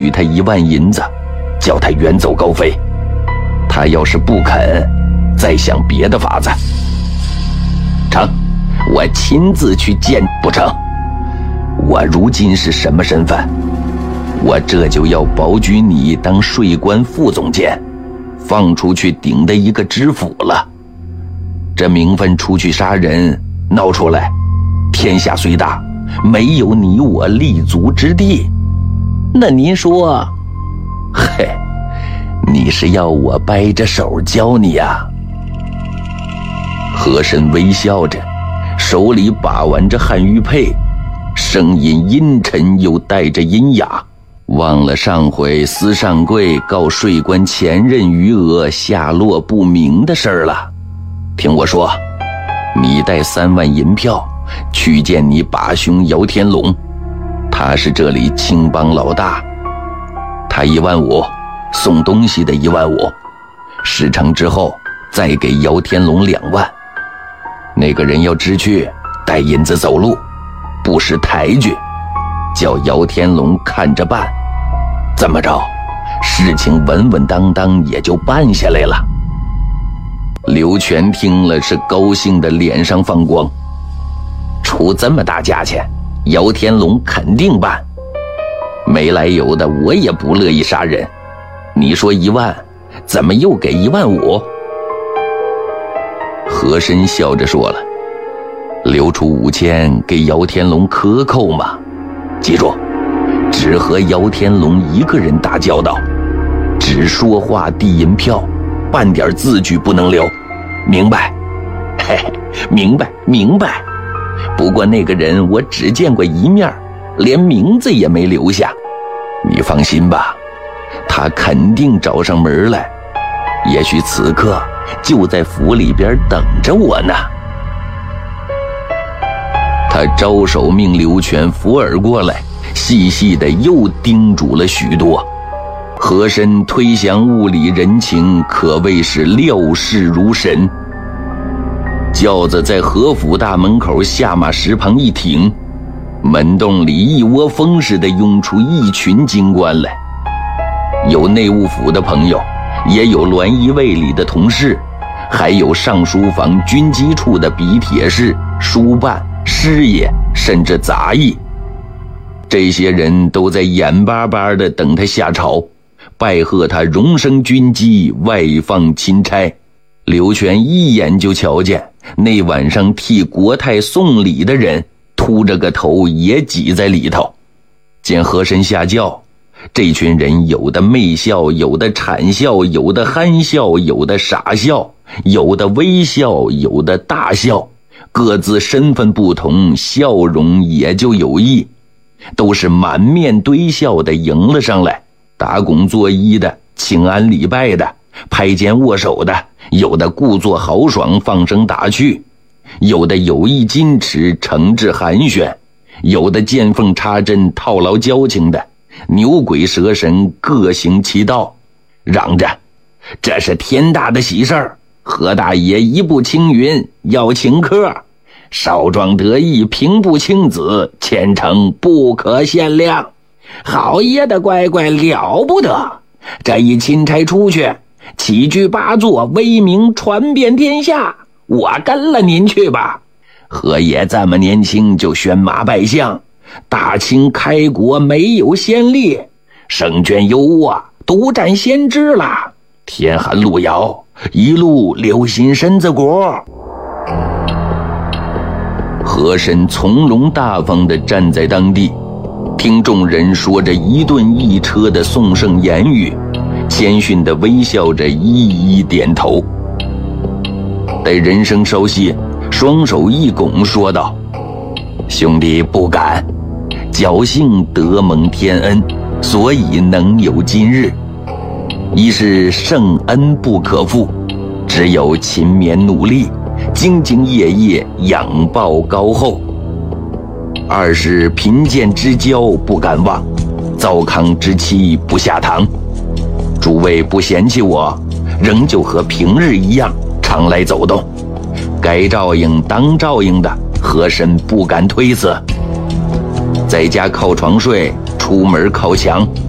许他1万银子，叫他远走高飞。他要是不肯，再想别的法子。成，我亲自去见。不成，我如今是什么身份？我这就要保举你当税关副总监，放出去顶的一个知府了。这名分出去杀人，闹出来，天下虽大，没有你我立足之地。那您说，嘿，你是要我掰着手教你呀？和珅微笑着，手里把玩着汉玉佩，声音阴沉又带着阴哑。忘了上回司上柜告税关前任余额下落不明的事儿了。听我说，你带3万银票去见你把兄姚天龙，他是这里青帮老大，他1万5，送东西的1万5，事成之后再给姚天龙2万。那个人要知趣，带银子走路，不识抬举，叫姚天龙看着办。怎么着，事情稳稳当当也就办下来了。刘全听了是高兴的脸上放光，出这么大价钱，姚天龙肯定办，没来由的我也不乐意杀人。你说1万，怎么又给1万5？和珅笑着说了，留出5000给姚天龙克扣嘛，记住，只和姚天龙一个人打交道，只说话递银票，半点字据不能留，明白？嘿嘿，明白明白。不过那个人我只见过一面，连名字也没留下。你放心吧，他肯定找上门来，也许此刻就在府里边等着我呢。他招手命刘全扶耳过来，细细的又叮嘱了许多。和珅推详物理人情，可谓是料事如神。轿子在和府大门口下马石旁一停，门洞里一窝蜂似的涌出一群京官来，有内务府的朋友，也有栾仪卫里的同事，还有上书房军机处的笔帖士、书办、师爷，甚至杂役。这些人都在眼巴巴地等他下朝，拜贺他荣升军机，外放钦差。刘全一眼就瞧见那晚上替国泰送礼的人秃着个头也挤在里头。见和珅下轿，这群人有的媚笑，有的谄笑，有的憨笑，有的傻笑，有的微笑，有的大笑，各自身份不同，笑容也就有异，都是满面堆笑的迎了上来，打拱作揖的，请安礼拜的，拍肩握手的，有的故作豪爽放声打趣，有的有意矜持诚挚寒暄，有的见缝插针套牢交情的，牛鬼蛇神各行其道，嚷着这是天大的喜事儿，何大爷一步青云要请客，少壮得意平步青紫，前程不可限量。好爷的乖乖了不得，这一钦差出去，7句8作，威名传遍天下，我跟了您去吧。何爷这么年轻就选马拜相，大清开国没有先例，胜券优渥，独占先知了。天寒路遥，一路留心身子骨。和珅从容大方地站在当地，听众人说着一顿一车的颂圣言语，谦逊地微笑着一一点头。待人声稍歇，双手一拱说道：兄弟不敢，侥幸得蒙天恩，所以能有今日。一是圣恩不可负，只有勤勉努力，兢兢业业，仰报高厚。二是贫贱之交不敢忘，糟糠之妻不下堂。诸位不嫌弃我，仍旧和平日一样常来走动，该照应当照应的，和珅不敢推辞。在家靠床睡，出门靠墙，